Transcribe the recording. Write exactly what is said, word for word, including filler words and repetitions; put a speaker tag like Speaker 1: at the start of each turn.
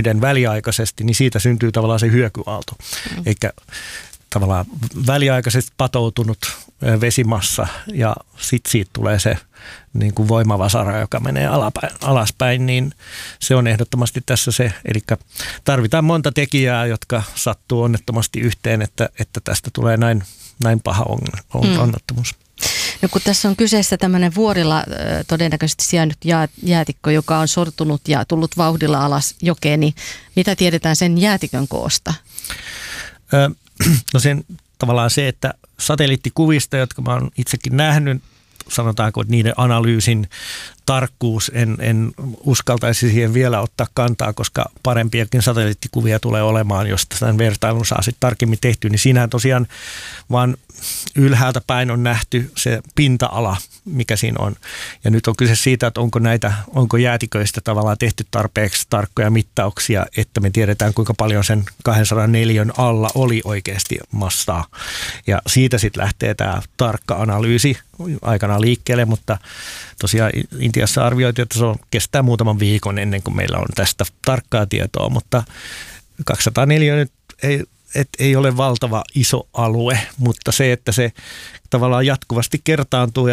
Speaker 1: vetyiden väliaikaisesti, niin siitä syntyy tavallaan se hyökyaalto. Mm. Eikä tavallaan väliaikaisesti patoutunut vesimassa ja sitten siitä tulee se niin kuin voimavasara, joka menee alapäin, alaspäin, niin se on ehdottomasti tässä se. Eli tarvitaan monta tekijää, jotka sattuu onnettomasti yhteen, että, että tästä tulee näin, näin paha on, on, mm. onnettomuus.
Speaker 2: No kun tässä on kyseessä tämmöinen vuorilla todennäköisesti sijainnut jäätikko, joka on sortunut ja tullut vauhdilla alas jokeen, niin mitä tiedetään sen jäätikön koosta?
Speaker 1: Ö, no sen tavallaan se, että satelliittikuvista, jotka mä oon itsekin nähnyt, sanotaanko, että niiden analyysin tarkkuus, en, en uskaltaisi siihen vielä ottaa kantaa, koska parempiakin satelliittikuvia tulee olemaan, jos tämän vertailun saa sitten tarkemmin tehty, niin siinähän tosiaan vaan ylhäältä päin on nähty se pinta-ala, mikä siinä on. Ja nyt on kyse siitä, että onko näitä, onko jäätiköistä tavallaan tehty tarpeeksi tarkkoja mittauksia, että me tiedetään, kuinka paljon sen kaksisataa alla oli oikeasti massaa. Ja siitä sitten lähtee tämä tarkka analyysi aikanaan liikkeelle, mutta tosiaan Intiassa arvioitiin, että se on, kestää muutaman viikon ennen kuin meillä on tästä tarkkaa tietoa, mutta kaksisataa nyt ei, et ei ole valtava iso alue, mutta se, että se tavallaan jatkuvasti kertaantuu